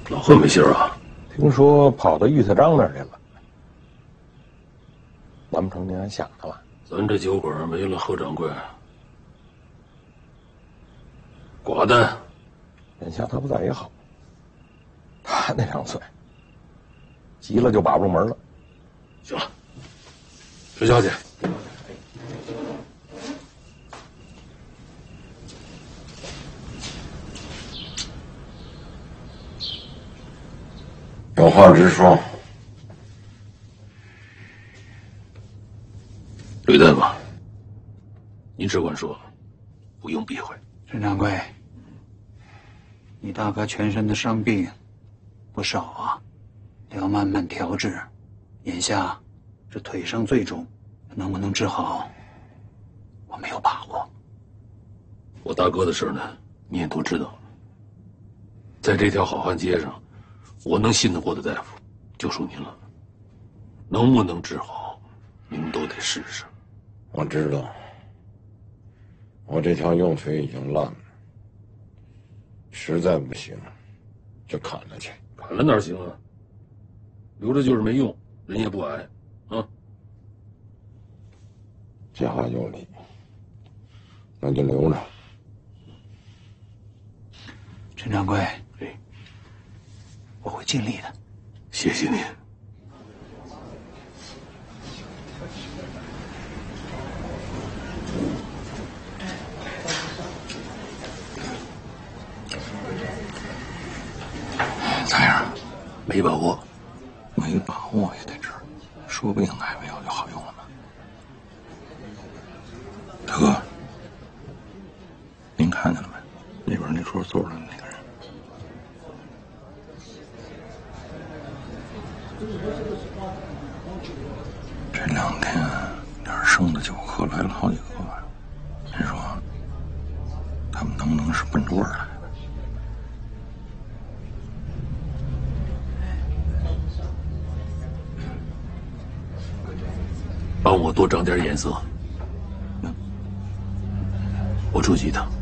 老贺没信儿啊？ 听说跑到玉特章那儿去了。难不成您还想他了？ 咱这酒馆没了贺掌柜，寡淡。 眼下他不在也好。他那张嘴，急了就把不住门了。 行了，石小姐。 有话直说。 吕大夫，您只管说，不用避讳。 陈掌柜，你大哥全身的伤病不少啊，得要慢慢调治。眼下这腿伤最重，能不能治好，我没有把握。 我大哥的事呢，你也都知道。在这条好汉街上，我能信得过的大夫就属您了。能不能治好，你们都得试试。 我知道，我这条右腿已经烂了，实在不行就砍了去。 砍了哪行啊？留着就是没用，人也不矮，啊。 这话有理，那就留着。 陈掌柜，我会尽力的。 谢谢您。 咋样？ 没把握。 没把握也得治，说不定还没有就好用了呢。大哥，您看见了没？里边那桌坐着的那个人。这2天连生的酒客来了好几个呀，您说他们能不能是奔着味儿来的？ 帮我多长点眼色。我出去一趟。